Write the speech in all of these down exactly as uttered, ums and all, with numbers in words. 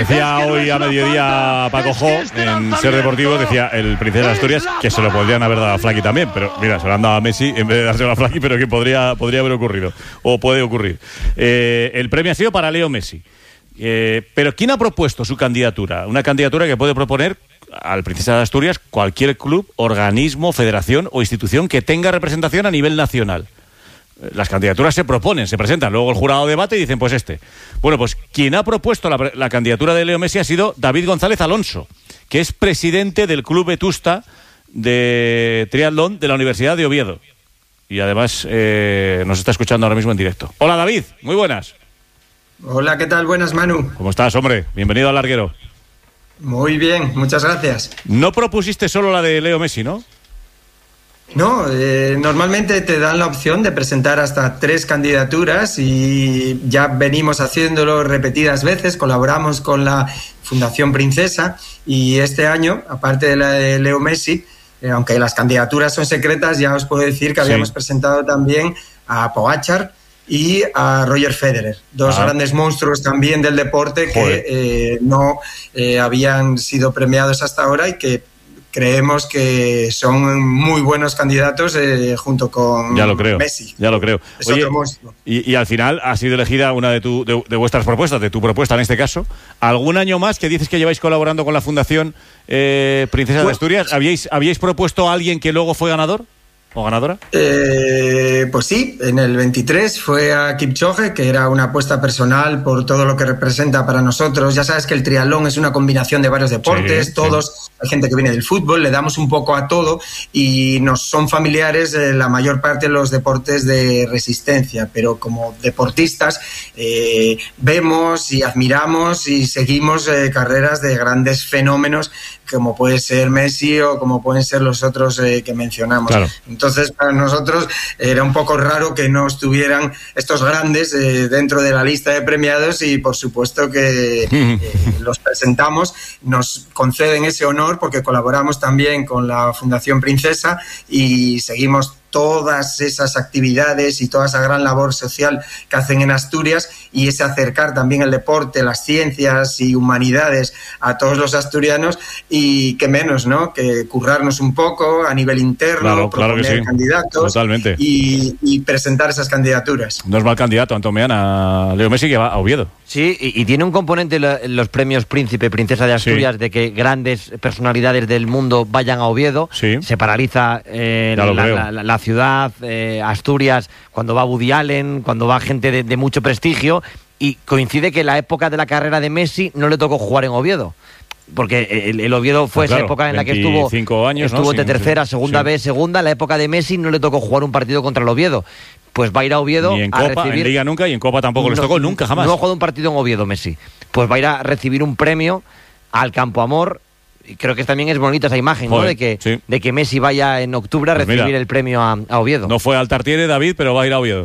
decía hoy a mediodía Paco Jo en Ser Deportivo, decía el Princesa de Asturias que se lo podrían haber dado a Flaky también, pero mira, se lo han dado a Messi en vez de dárselo a Flaky, pero que podría, podría haber ocurrido, o puede ocurrir. Eh, el premio ha sido para Leo Messi. Eh, pero ¿quién ha propuesto su candidatura? Una candidatura que puede proponer al Princesa de Asturias cualquier club, organismo, federación o institución que tenga representación a nivel nacional. Las candidaturas se proponen, se presentan, luego el jurado debate y dicen, pues este. Bueno, pues quien ha propuesto la, la candidatura de Leo Messi ha sido David González Alonso, que es presidente del Club Vetusta de triatlón de la Universidad de Oviedo. Y además eh, nos está escuchando ahora mismo en directo. Hola, David, muy buenas. Hola, ¿qué tal? Buenas, Manu. ¿Cómo estás, hombre? Bienvenido al Larguero. Muy bien, muchas gracias. No propusiste solo la de Leo Messi, ¿no? No, eh, normalmente te dan la opción de presentar hasta tres candidaturas y ya venimos haciéndolo repetidas veces, colaboramos con la Fundación Princesa y este año, aparte de la de Leo Messi, eh, aunque las candidaturas son secretas, ya os puedo decir que habíamos sí. presentado también a Pogačar y a Roger Federer, dos ah. grandes monstruos también del deporte que eh, no eh, habían sido premiados hasta ahora y que creemos que son muy buenos candidatos eh, junto con ya lo creo, Messi. Ya lo creo. Oye, y, y al final ha sido elegida una de, tu, de, de vuestras propuestas, de tu propuesta en este caso. ¿Algún año más que dices que lleváis colaborando con la Fundación eh, Princesa pues, de Asturias? ¿Habíais, ¿Habíais propuesto a alguien que luego fue ganador? ¿O ganadora? Eh, pues sí, en el veintitrés fue a Kipchoge, que era una apuesta personal por todo lo que representa para nosotros. Ya sabes que el triatlón es una combinación de varios deportes, sí, todos, sí. Hay gente que viene del fútbol, le damos un poco a todo y nos son familiares eh, la mayor parte de los deportes de resistencia, pero como deportistas eh, vemos y admiramos y seguimos eh, carreras de grandes fenómenos como puede ser Messi o como pueden ser los otros eh, que mencionamos. Claro. Entonces, para nosotros era un poco raro que no estuvieran estos grandes eh, dentro de la lista de premiados y, por supuesto, que eh, los presentamos. Nos conceden ese honor porque colaboramos también con la Fundación Princesa y seguimos todas esas actividades y toda esa gran labor social que hacen en Asturias y ese acercar también el deporte, las ciencias y humanidades a todos los asturianos y que menos, ¿no? Que currarnos un poco a nivel interno, claro, proponer claro que sí. candidatos Totalmente. Y, y presentar esas candidaturas. No es mal candidato, Antomeana, Leo Messi, que va a Oviedo. Sí, y, y tiene un componente los premios Príncipe, Princesa de Asturias, sí. de que grandes personalidades del mundo vayan a Oviedo. Sí. Se paraliza eh, la, la, la, la ciudad, eh, Asturias, cuando va Woody Allen, cuando va gente de, de mucho prestigio, y coincide que la época de la carrera de Messi no le tocó jugar en Oviedo. Porque el, el Oviedo fue ah, claro, esa época en la que estuvo, años, estuvo ¿no? de tercera, sí, segunda sí. B, segunda. La época de Messi no le tocó jugar un partido contra el Oviedo. Pues va a ir a Oviedo Ni en a Copa, recibir... en Liga nunca, y en Copa tampoco no, les tocó, nunca, jamás. No ha jugado un partido en Oviedo, Messi. Pues va a ir a recibir un premio al Campo Amor. Y creo que también es bonita esa imagen, Joder, ¿no? De que, sí. de que Messi vaya en octubre a pues recibir mira, el premio a, a Oviedo. No fue al Tartiere, David, pero va a ir a Oviedo.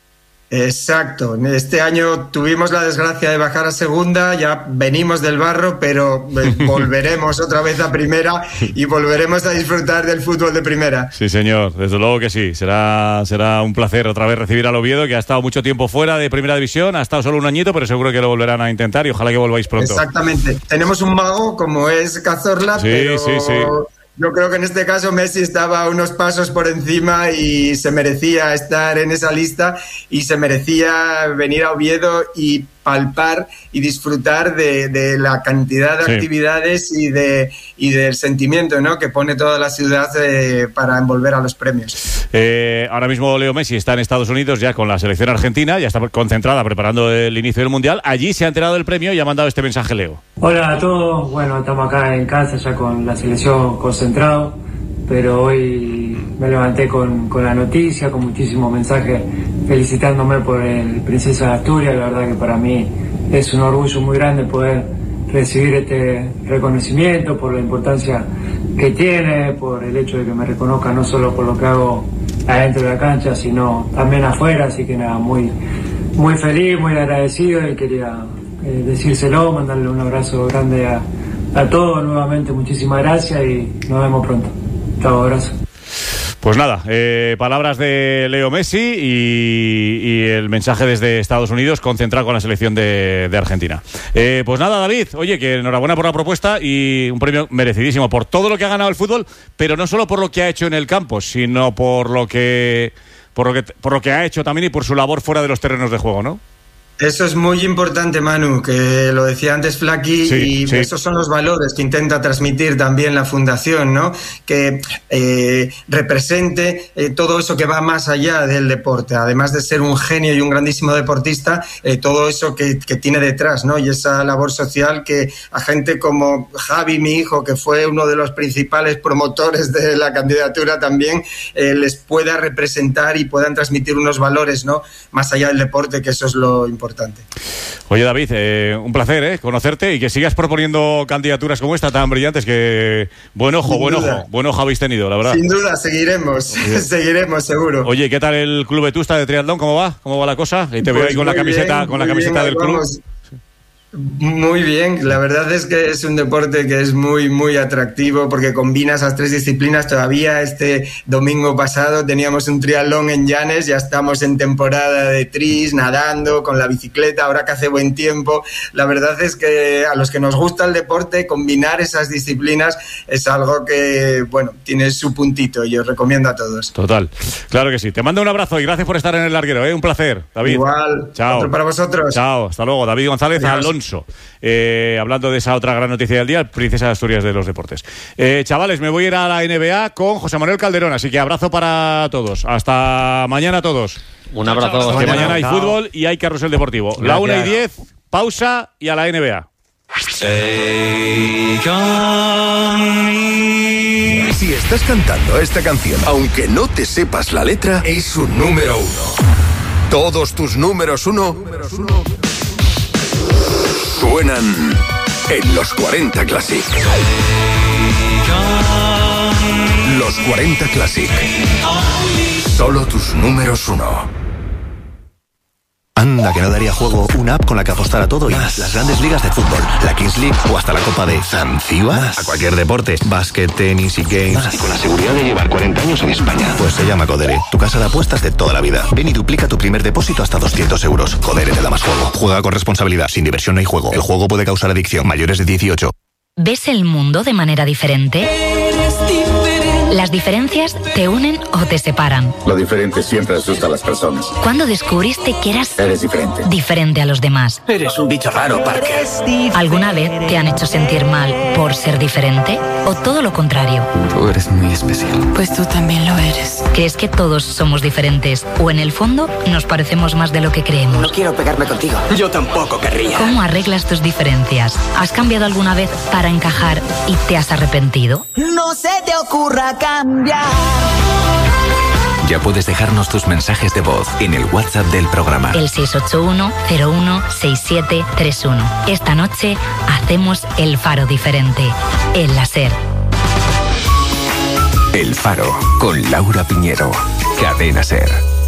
Exacto, este año tuvimos la desgracia de bajar a segunda, ya venimos del barro, pero volveremos otra vez a primera y volveremos a disfrutar del fútbol de primera. Sí, señor, desde luego que sí, será, será un placer otra vez recibir al Oviedo, que ha estado mucho tiempo fuera de primera división, ha estado solo un añito, pero seguro que lo volverán a intentar y ojalá que volváis pronto. Exactamente, tenemos un mago como es Cazorla, sí, pero... Sí, sí. Yo creo que en este caso Messi estaba unos pasos por encima y se merecía estar en esa lista y se merecía venir a Oviedo y palpar y disfrutar de, de la cantidad de sí. actividades y de y del sentimiento, ¿no? que pone toda la ciudad eh, para envolver a los premios. Eh, ahora mismo Leo Messi está en Estados Unidos ya con la selección argentina, ya está concentrada preparando el inicio del Mundial. Allí se ha enterado del premio y ha mandado este mensaje, Leo. Hola a todos, bueno, estamos acá en casa ya con la selección concentrado, pero hoy me levanté con, con la noticia, con muchísimos mensajes felicitándome por el Princesa de Asturias. La verdad que para mí es un orgullo muy grande poder recibir este reconocimiento, por la importancia que tiene, por el hecho de que me reconozca no solo por lo que hago adentro de la cancha, sino también afuera, así que nada, muy, muy feliz, muy agradecido y quería eh, decírselo, mandarle un abrazo grande a, a todos nuevamente, muchísimas gracias y nos vemos pronto. Chao, abrazo. Pues nada, eh, palabras de Leo Messi y, y el mensaje desde Estados Unidos concentrado con la selección de, de Argentina. Eh, pues nada, David, oye, que enhorabuena por la propuesta y un premio merecidísimo por todo lo que ha ganado el fútbol, pero no solo por lo que ha hecho en el campo, sino por lo que, por lo que, por lo que ha hecho también y por su labor fuera de los terrenos de juego, ¿no? Eso es muy importante, Manu, que lo decía antes Flaki, sí, y sí. Esos son los valores que intenta transmitir también la Fundación, ¿no? Que eh, represente eh, todo eso que va más allá del deporte, además de ser un genio y un grandísimo deportista, eh, todo eso que, que tiene detrás, ¿no? Y esa labor social que a gente como Javi, mi hijo, que fue uno de los principales promotores de la candidatura también, eh, les pueda representar y puedan transmitir unos valores, ¿no? Más allá del deporte, que eso es lo importante. Oye, David, eh, un placer eh, conocerte y que sigas proponiendo candidaturas como esta tan brillantes, que buen ojo, Sin buen duda. ojo, buen ojo habéis tenido, la verdad. Sin duda, seguiremos, seguiremos seguro. Oye, ¿qué tal el Club Vetusta de triatlón? ¿Cómo va? ¿Cómo va la cosa? Y te pues veo ahí con la camiseta, bien, con la camiseta bien, del club. Vamos. Muy bien, la verdad es que es un deporte que es muy muy atractivo porque combina esas tres disciplinas. Todavía este domingo pasado teníamos un triatlón en Llanes, ya estamos en temporada de tris, nadando, con la bicicleta, ahora que hace buen tiempo. La verdad es que a los que nos gusta el deporte, combinar esas disciplinas es algo que, bueno, tiene su puntito y os recomiendo a todos. Total, claro que sí. Te mando un abrazo y gracias por estar en el larguero, ¿eh? Un placer, David. Igual, chao. Otro para vosotros. Chao, hasta luego. David González Adiós. Alonso. Eh, hablando de esa otra gran noticia del día, Princesa de Asturias de los deportes. Eh, chavales, me voy a ir a la N B A con José Manuel Calderón, así que abrazo para todos. Hasta mañana a todos. Un abrazo. Que mañana, mañana hay Chao. Fútbol y hay carrusel deportivo. Gracias. La una y diez, pausa y a la N B A. Si estás cantando esta canción, aunque no te sepas la letra, es un número uno. Todos tus números uno, números uno suenan en los cuarenta Classic. Los cuarenta Classic. Solo tus números uno. Anda, que no daría juego una app con la que apostar a todo y más. Las grandes ligas de fútbol, la Kings League o hasta la Copa de Zanzíbar. A cualquier deporte, básquet, tenis y games. Más. Y con la seguridad de llevar cuarenta años en España. Pues se llama Codere, tu casa de apuestas de toda la vida. Ven y duplica tu primer depósito hasta doscientos euros. Codere te da más juego. Juega con responsabilidad, sin diversión no hay juego. El juego puede causar adicción. Mayores de dieciocho. ¿Ves el mundo de manera diferente? Eres diferente. ¿Las diferencias te unen o te separan? Lo diferente siempre asusta a las personas. ¿Cuándo descubriste que eras... Eres diferente. Diferente a los demás? Eres un bicho raro, Parker. ¿Alguna vez te han hecho sentir mal por ser diferente? ¿O todo lo contrario? Tú eres muy especial. Pues tú también lo eres. ¿Crees que todos somos diferentes? ¿O en el fondo nos parecemos más de lo que creemos? No quiero pegarme contigo. Yo tampoco querría. ¿Cómo arreglas tus diferencias? ¿Has cambiado alguna vez para encajar y te has arrepentido? No se te ocurra cambiar. Ya puedes dejarnos tus mensajes de voz en el WhatsApp del programa. El seis ocho uno cero uno seis siete tres uno. Esta noche hacemos el faro diferente. El láser. El Faro, con Laura Piñero. Cadena SER.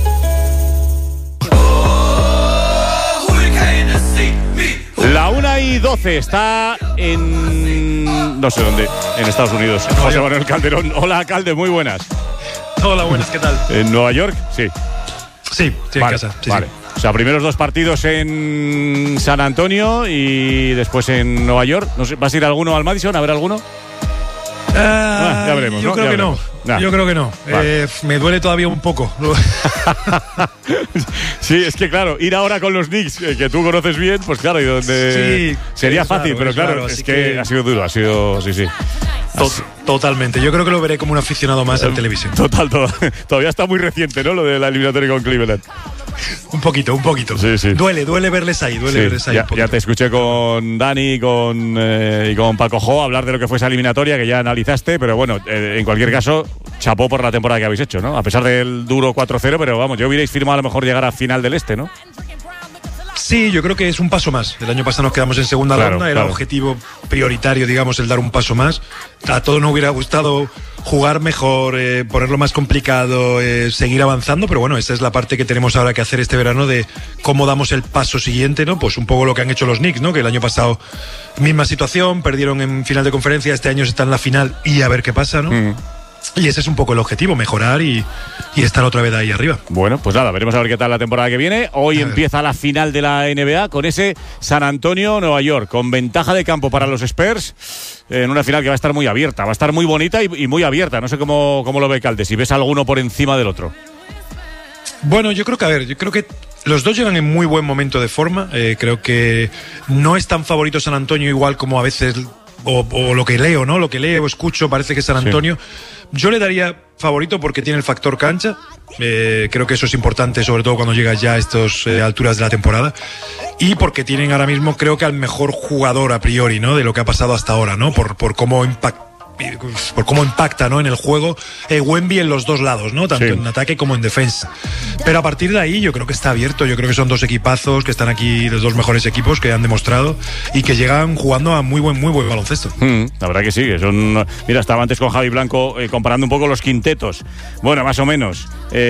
La una y doce está en... no sé dónde, en Estados Unidos. José Manuel Calderón. Hola, Calde, muy buenas. Hola, buenas, ¿qué tal? ¿En Nueva York? Sí. Sí, sí, vale, en casa. Sí, vale. Sí. O sea, primeros dos partidos en San Antonio y después en Nueva York. No sé, ¿vas a ir alguno al Madison? ¿A ver alguno? Uh, ah, ya veremos, yo ¿no? creo ya que veremos. no. Nah. Yo creo que no. Vale. Eh, me duele todavía un poco. Sí, es que claro, ir ahora con los Knicks, eh, que tú conoces bien, pues claro, y donde sí, sería es fácil, raro, pero es claro, raro, es que, que ha sido duro, ha sido, sí, sí. To totalmente. Yo creo que lo veré como un aficionado más a la televisión. Total, to todavía está muy reciente, ¿no? Lo de la eliminatoria con Cleveland. Un poquito, un poquito. Sí, sí. Duele, duele verles ahí, duele sí, verles ahí. Ya, ya te escuché con Dani con, eh, y con Paco Jo hablar de lo que fue esa eliminatoria que ya analizaste, pero bueno, eh, en cualquier caso, chapó por la temporada que habéis hecho, ¿no? A pesar del duro cuatro cero, pero vamos, yo hubierais firmado a lo mejor llegar a final del este, ¿no? Sí, yo creo que es un paso más. El año pasado nos quedamos en segunda claro, ronda, era claro. objetivo prioritario, digamos, el dar un paso más. A todos nos hubiera gustado jugar mejor, eh, ponerlo más complicado, eh, seguir avanzando, pero bueno, esta es la parte que tenemos ahora que hacer este verano de cómo damos el paso siguiente, ¿no? Pues un poco lo que han hecho los Knicks, ¿no? Que el año pasado misma situación, perdieron en final de conferencia, este año está en la final y a ver qué pasa, ¿no? Mm. Y ese es un poco el objetivo, mejorar y, y estar otra vez ahí arriba. Bueno, pues nada, veremos a ver qué tal la temporada que viene. Hoy empieza la final de la N B A con ese San Antonio-Nueva York, con ventaja de campo para los Spurs, en una final que va a estar muy abierta, va a estar muy bonita y, y muy abierta. No sé cómo, cómo lo ve Calde, si ves alguno por encima del otro. Bueno, yo creo que, a ver, yo creo que los dos llegan en muy buen momento de forma. Eh, creo que no es tan favorito San Antonio igual como a veces... O, o lo que leo, ¿no? Lo que leo o escucho parece que San Antonio. Sí. Yo le daría favorito porque tiene el factor cancha. Eh, creo que eso es importante, sobre todo cuando llegas ya a estas eh, alturas de la temporada. Y porque tienen ahora mismo, creo que al mejor jugador a priori, ¿no? De lo que ha pasado hasta ahora, ¿no? Por, por cómo impacta. Por cómo impacta, ¿no? En el juego eh, Wemby en los dos lados, ¿no? Tanto sí. en ataque como en defensa. Pero a partir de ahí yo creo que está abierto. Yo creo que son dos equipazos que están aquí, los dos mejores equipos que han demostrado y que llegan jugando a muy buen, muy buen baloncesto. Mm, la verdad que sí, que son. Mira, estaba antes con Javi Blanco eh, comparando un poco los quintetos. Bueno, más o menos.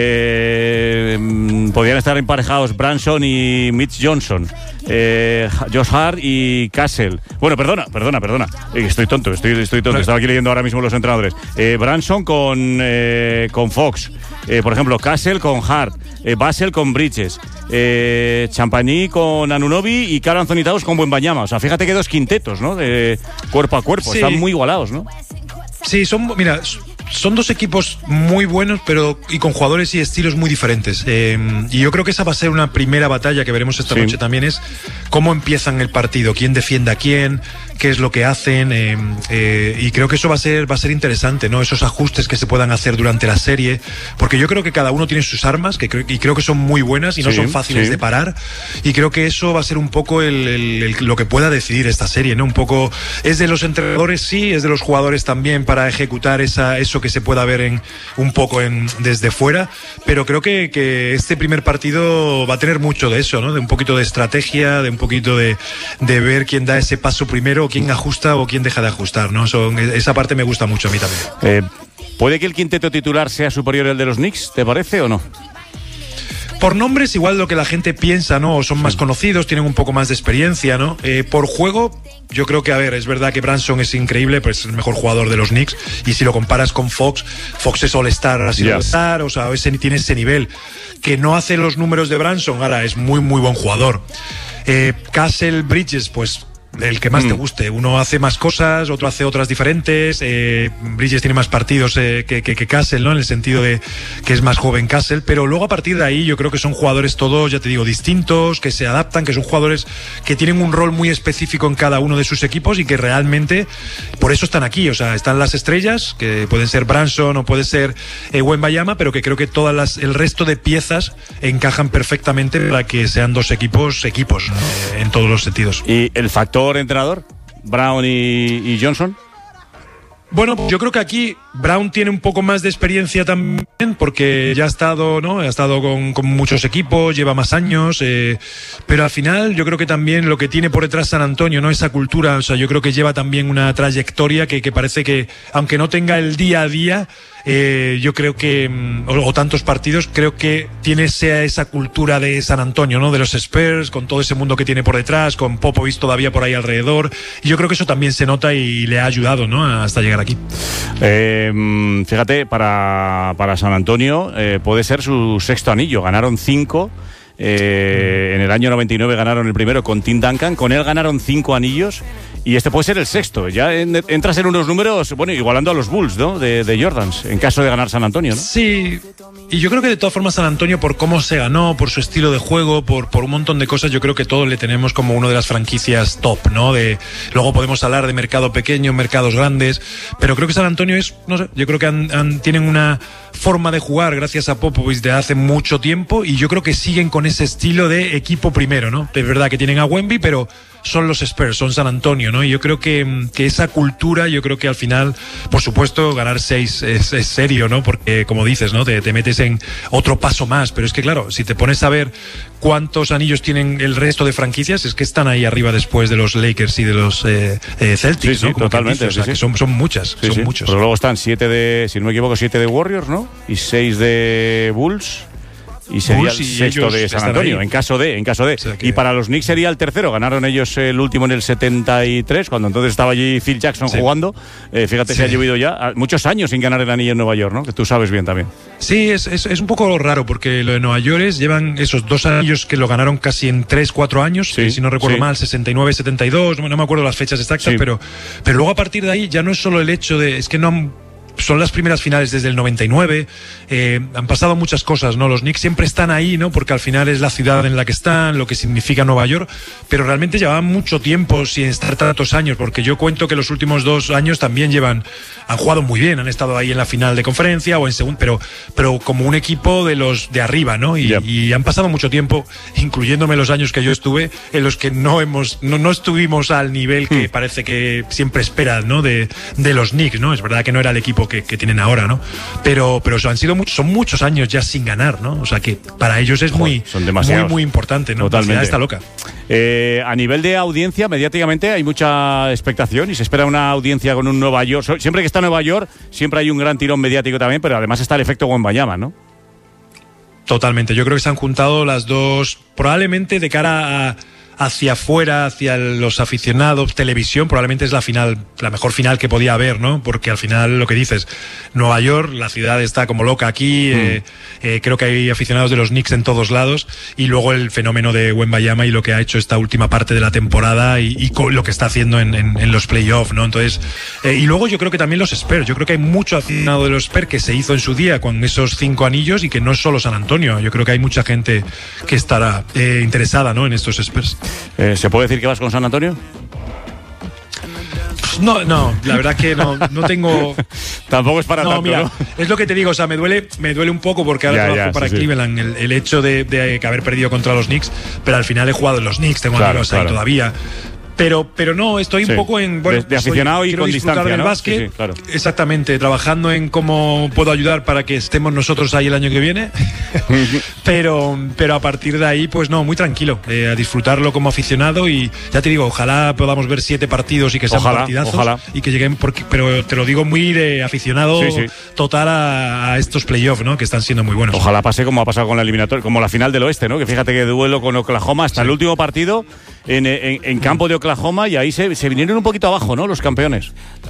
Eh, podrían estar emparejados Branson y Mitch Johnson. Eh, Josh Hart y Castle. Bueno, perdona, perdona, perdona. Eh, estoy tonto, estoy, estoy tonto. Estaba aquí leyendo ahora mismo los entrenadores. Eh, Branson con, eh, con Fox. Eh, por ejemplo, Castle con Hart. Eh, Basel con Bridges. Eh, Champagny con Anunoby y Karl Anthony Towns con Wembanyama. O sea, fíjate que dos quintetos, ¿no? De cuerpo a cuerpo. Sí. Están muy igualados, ¿no? Sí, son. Mira. Son dos equipos muy buenos, pero y con jugadores y estilos muy diferentes. Eh, y yo creo que esa va a ser una primera batalla que veremos esta sí. noche también, es cómo empiezan el partido, quién defiende a quién, qué es lo que hacen. Eh, eh, y creo que eso va a ser va a ser interesante, ¿no? Esos ajustes que se puedan hacer durante la serie, porque yo creo que cada uno tiene sus armas, que creo, y creo que son muy buenas y no sí, son fáciles sí. de parar. Y creo que eso va a ser un poco el, el, el, lo que pueda decidir esta serie, ¿no? Un poco es de los entrenadores, sí, es de los jugadores también para ejecutar esa eso que se pueda ver en un poco en, desde fuera, pero creo que, que este primer partido va a tener mucho de eso, ¿no? De un poquito de estrategia, de un poquito de, de ver quién da ese paso primero, quién ajusta o quién deja de ajustar, ¿no? Son, esa parte me gusta mucho a mí también. Eh, ¿Puede que el quinteto titular sea superior al de los Knicks, te parece o no? Por nombres, igual lo que la gente piensa, ¿no? O son más conocidos, tienen un poco más de experiencia, ¿no? Eh, por juego, yo creo que, a ver, es verdad que Branson es increíble, pues es el mejor jugador de los Knicks. Y si lo comparas con Fox, Fox es All-Star, ha sido yeah. All-Star, o sea, ese, tiene ese nivel. Que no hace los números de Branson, ahora es muy, muy buen jugador. Eh, Castle, Bridges, pues el que más mm. te guste. Uno hace más cosas, otro hace otras diferentes. Eh, Bridges tiene más partidos eh, que, que, que Castle, ¿no? En el sentido de que es más joven Castle. Pero luego a partir de ahí yo creo que son jugadores todos, ya te digo, distintos, que se adaptan, que son jugadores que tienen un rol muy específico en cada uno de sus equipos y que realmente por eso están aquí. O sea, están las estrellas, que pueden ser Branson o puede ser eh, Wembanyama, pero que creo que todas las, el resto de piezas encajan perfectamente para que sean dos equipos, equipos eh, en todos los sentidos. ¿Y el factor entrenador? Brown y, y Johnson. Bueno, yo creo que aquí Brown tiene un poco más de experiencia también, porque ya ha estado, ¿no? Ha estado con, con muchos equipos, lleva más años, eh, pero al final yo creo que también lo que tiene por detrás San Antonio, ¿no? Esa cultura, o sea, yo creo que lleva también una trayectoria que, que parece que, aunque no tenga el día a día, eh, yo creo que, o, o tantos partidos, creo que tiene esa, esa cultura de San Antonio, ¿no? De los Spurs, con todo ese mundo que tiene por detrás, con Popovich todavía por ahí alrededor, y yo creo que eso también se nota y le ha ayudado, ¿no? Hasta llegar aquí. Eh, fíjate, para, para San Antonio eh, puede ser su sexto anillo. Ganaron cinco. Eh, en el año noventa y nueve ganaron el primero con Tim Duncan. Con él ganaron cinco anillos. Y este puede ser el sexto. Ya en, entras en unos números, bueno, igualando a los Bulls, ¿no? De, de Jordans, en caso de ganar San Antonio, ¿no? Sí. Y yo creo que de todas formas San Antonio, por cómo se ganó, por su estilo de juego, por, por un montón de cosas, yo creo que todos le tenemos como una de las franquicias top, ¿no? De, luego podemos hablar de mercado pequeño, mercados grandes, pero creo que San Antonio es, no sé, yo creo que han, han, tienen una forma de jugar gracias a Popovich de hace mucho tiempo y yo creo que siguen con ese estilo de equipo primero, ¿no? Es verdad que tienen a Wemby, pero son los Spurs, son San Antonio, ¿no? Y yo creo que, que esa cultura, yo creo que al final, por supuesto, ganar seis es, es serio, ¿no? Porque, como dices, ¿no? Te, te metes en otro paso más, pero es que, claro, si te pones a ver cuántos anillos tienen el resto de franquicias, es que están ahí arriba después de los Lakers y de los eh, eh, Celtics, sí, ¿no? Sí, totalmente. Dices, o sea, sí, que sí. son, son muchas, sí, son sí. muchos. Pero luego están siete de, si no me equivoco, siete de Warriors, ¿no? Y seis de Bulls. y sería Bulls el y sexto ellos de San están Antonio, ahí. en caso de, en caso de. O sea que- Y para los Knicks sería el tercero. Ganaron ellos el último en el setenta y tres, cuando entonces estaba allí Phil Jackson Sí. jugando. Eh, fíjate, Sí. se ha llovido ya muchos años sin ganar el anillo en Nueva York, ¿no? Que tú sabes bien también. Sí, es, es, es un poco raro porque lo de Nueva York es, llevan esos dos anillos que lo ganaron casi en tres, cuatro años, Sí, eh, si no recuerdo sí. mal, sesenta y nueve, setenta y dos, no, no me acuerdo las fechas exactas, Sí. pero, pero luego a partir de ahí ya no es solo el hecho de, es que no han- son las primeras finales desde el noventa y nueve, eh, han pasado muchas cosas, ¿no? Los Knicks siempre están ahí, ¿no? Porque al final es la ciudad en la que están, lo que significa Nueva York, pero realmente llevaban mucho tiempo sin estar tantos años, porque yo cuento que los últimos dos años también llevan, han jugado muy bien, han estado ahí en la final de conferencia o en segundo, pero, pero como un equipo de los de arriba, ¿no? Y, Yeah. y han pasado mucho tiempo, incluyéndome los años que yo estuve, en los que no hemos, no, no estuvimos al nivel que Hmm. parece que siempre esperan, ¿no? De, de los Knicks, ¿no? Es verdad que no era el equipo que, que tienen ahora, ¿no? Pero, pero han sido muchos, son muchos años ya sin ganar, ¿no? O sea que para ellos es muy, son demasiados. muy, muy importante, ¿no? Totalmente. La ciudad está loca. Eh, a nivel de audiencia, mediáticamente hay mucha expectación y se espera una audiencia con un Nueva York. So- Siempre que está Nueva York, siempre hay un gran tirón mediático también, pero además está el efecto Wembanyama, ¿no? Totalmente. Yo creo que se han juntado las dos, probablemente de cara a, hacia afuera, hacia los aficionados, televisión, probablemente es la final, la mejor final que podía haber, ¿no? Porque al final, lo que dices, Nueva York, la ciudad está como loca aquí, Mm. eh, eh, creo que hay aficionados de los Knicks en todos lados, y luego el fenómeno de Wembanyama y lo que ha hecho esta última parte de la temporada y, y con lo que está haciendo en, en, en los playoffs, ¿no? Entonces, eh, y luego yo creo que también los Spurs, yo creo que hay mucho aficionado de los Spurs que se hizo en su día con esos cinco anillos y que no es solo San Antonio, yo creo que hay mucha gente que estará eh, interesada, ¿no? En estos Spurs. Eh, ¿Se puede decir que vas con San Antonio? No, no, la verdad que no, no tengo. Tampoco es para No, tanto, mira, ¿no? es lo que te digo, o sea, me duele, me duele un poco porque ahora Ya, trabajo ya, para sí, sí. Cleveland el, el hecho de, de haber perdido contra los Knicks, pero al final he jugado en los Knicks, tengo Claro, amigos ahí claro. todavía. Pero, pero no, estoy Sí. un poco en. Bueno, De- de soy- aficionado y quiero con disfrutar distancia, del ¿no? básquet. Sí, sí, claro. Exactamente, trabajando en cómo puedo ayudar para que estemos nosotros ahí el año que viene. pero, pero a partir de ahí, pues no, muy tranquilo, eh, a disfrutarlo como aficionado y ya te digo, ojalá podamos ver siete partidos y que sean Ojalá, partidazos ojalá. y que lleguen, porque, pero te lo digo muy de aficionado Sí, sí. total a, a estos playoffs, ¿no? Que están siendo muy buenos. Ojalá pase como ha pasado con la eliminatoria, como la final del oeste, ¿no? Que fíjate que duelo con Oklahoma hasta el último partido en, en- en campo de Oklahoma y ahí se, se vinieron un poquito abajo, ¿no? Los campeones.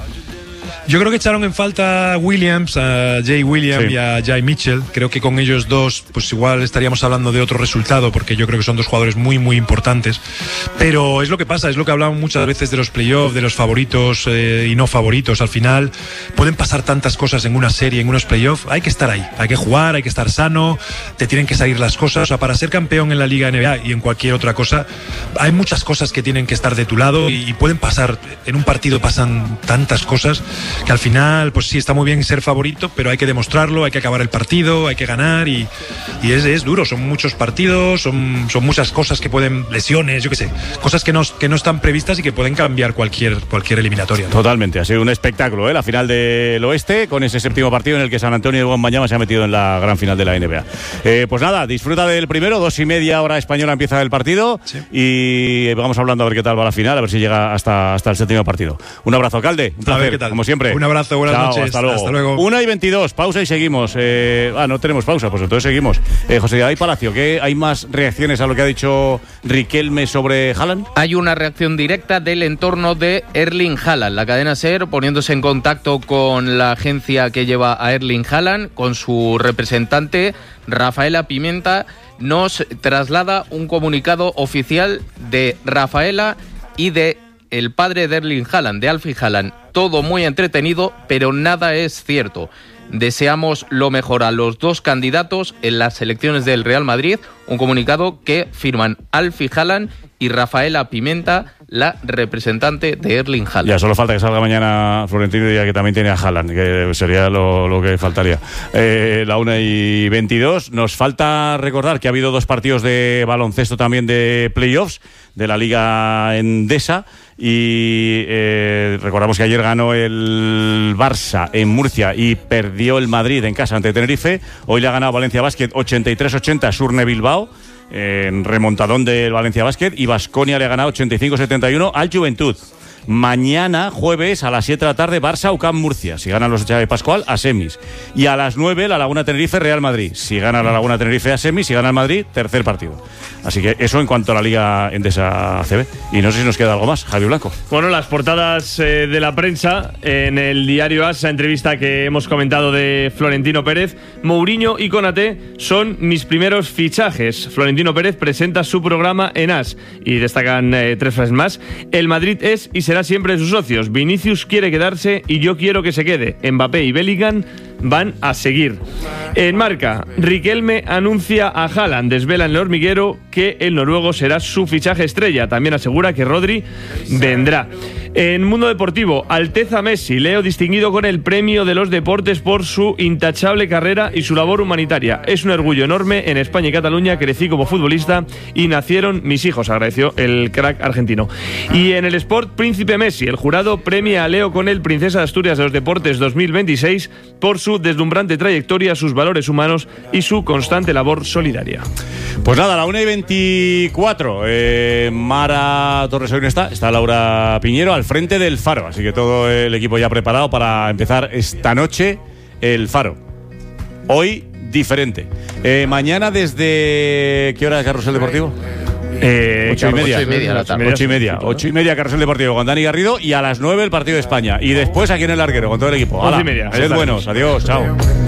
Yo creo que echaron en falta a Williams, a Jay Williams Sí. y a Jay Mitchell. Creo que con ellos dos, pues igual estaríamos hablando de otro resultado, porque yo creo que son dos jugadores muy, muy importantes. Pero es lo que pasa, es lo que hablamos muchas veces de los playoffs, de los favoritos eh, y no favoritos. Al final pueden pasar tantas cosas en una serie, en unos playoffs. Hay que estar ahí, hay que jugar, hay que estar sano, te tienen que salir las cosas. O sea, para ser campeón en la Liga N B A y en cualquier otra cosa, hay muchas cosas que tienen que estar de tu lado y, y pueden pasar, en un partido pasan tantas cosas que al final, pues sí, está muy bien ser favorito, pero hay que demostrarlo, hay que acabar el partido, hay que ganar y, y es, es duro, son muchos partidos, son, son muchas cosas que pueden, lesiones, yo qué sé, cosas que no, que no están previstas y que pueden cambiar cualquier, cualquier eliminatoria, ¿no? Totalmente, ha sido un espectáculo, ¿eh? La final del oeste, con ese séptimo partido en el que San Antonio de Wembanyama se ha metido en la gran final de la N B A. Eh, pues nada, disfruta del primero, dos y media hora española empieza el partido Sí. y vamos hablando a ver qué tal va la final, a ver si llega hasta, hasta el séptimo partido. Un abrazo, Calde, un A placer, ver qué tal. como siempre. Un abrazo, buenas Chao, noches. Hasta luego. Hasta luego. Una y veintidós, pausa y seguimos. Eh, ah, no tenemos pausa, pues entonces seguimos. Eh, José David Palacio, ¿qué hay más reacciones a lo que ha dicho Riquelme sobre Haaland? Hay una reacción directa del entorno de Erling Haaland. La cadena SER poniéndose en contacto con la agencia que lleva a Erling Haaland, con su representante Rafaela Pimenta, nos traslada un comunicado oficial de Rafaela y de el padre de Erling Haaland, de Alfie Haaland. Todo muy entretenido, pero nada es cierto. Deseamos lo mejor a los dos candidatos en las elecciones del Real Madrid. Un comunicado que firman Alfie Haaland y Rafaela Pimenta, la representante de Erling Haaland. Ya, solo falta que salga mañana Florentino y diga que también tiene a Haaland, que sería lo, lo que faltaría. Eh, la una y veintidós. Nos falta recordar que ha habido dos partidos de baloncesto también de playoffs de la Liga Endesa y eh, recordamos que ayer ganó el Barça en Murcia y perdió el Madrid en casa ante Tenerife. Hoy le ha ganado Valencia Basket ochenta y tres ochenta a Surne Bilbao en remontadón del Valencia Basket y Baskonia le ha ganado ochenta y cinco setenta y uno al Juventud. Mañana, jueves, a las siete de la tarde, Barça U C A M Murcia. Si ganan los Xavi Pascual, a semis. Y a las nueve, la Laguna Tenerife Real Madrid. Si gana la Laguna Tenerife, a semis. Si gana el Madrid, tercer partido. Así que eso en cuanto a la Liga Endesa A C B. Y no sé si nos queda algo más, Javi Blanco. Bueno, las portadas eh, de la prensa en el diario AS, esa entrevista que hemos comentado de Florentino Pérez. Mourinho y Konaté son mis primeros fichajes. Florentino Pérez presenta su programa en AS y destacan eh, tres frases más. El Madrid es y será siempre de sus socios. Vinicius quiere quedarse y yo quiero que se quede. Mbappé y Bellingham van a seguir. En Marca, Riquelme anuncia a Haaland, desvela en el hormiguero que el noruego será su fichaje estrella. También asegura que Rodri vendrá. En Mundo Deportivo, Alteza Messi, Leo distinguido con el premio de los deportes por su intachable carrera y su labor humanitaria. Es un orgullo enorme. En España y Cataluña crecí como futbolista y nacieron mis hijos, agradeció el crack argentino. Y en el Sport, Príncipe Messi, el jurado premia a Leo con el Princesa de Asturias de los Deportes dos mil veintiséis por su deslumbrante trayectoria, sus valores humanos y su constante labor solidaria. Pues nada, a la una y veinticuatro, eh, Mara Torres hoy no está, está Laura Piñero al frente del Faro, así que todo el equipo ya preparado para empezar esta noche el Faro. Hoy diferente. Eh, mañana desde... ¿Qué hora es Carrusel Deportivo? Eh, ocho y media. Ocho y media, la tarde. Ocho y media. Ocho y media, Carrusel Deportivo con Dani Garrido y a las nueve el partido de España. Y después aquí en el Larguero con todo el equipo. Ocho y media. Buenos, adiós, chao.